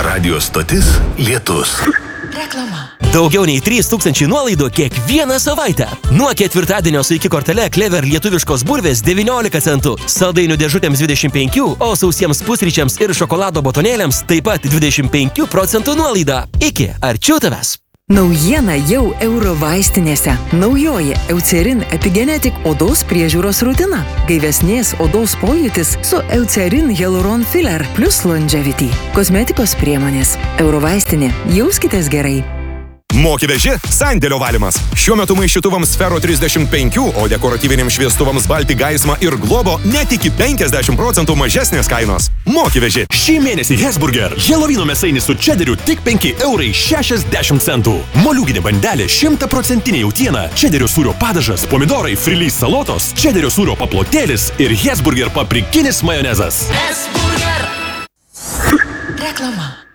Radio stotis Lietus. Reklama. Daugiau nei 3000 nuolaidų kiekvieną savaitę. Nuo ketvirtadienio su iki kortele Clever lietuviškos bulvės 19 centų, saldainių dėžutėms 25, o sausiems pusryčiams ir šokolado botonėliams taip pat 25% nuolaida. Iki arčiau tavęs. Naujiena jau Euro vaistinėse. Naujoji Eucerin Epigenetic odos priežiūros rutina. Gaivesnės odos pojūtis su Eucerin Hyaluron Filler plus Longevity. Kosmetikos priemonės. Euro vaistinė. Jauskitės gerai. Moki veži sandėlio valymas. Šiuo metu maišytuvams Sfero 35, o dekoratyviniams šviestuvams Balti Gaisma ir Globo net iki 50% mažesnės kainos. Moki veži. Šį mėnesį Hesburger. Helovino mėsainis su čederiu tik 5,60 €. Moliūginė bandelė 100% jautiena. Čederio sūrio padažas, pomidorai, frilys salotos, čederio sūrio paplotėlis ir Hesburger paprikinis majonezas. Hesburger. Reklama.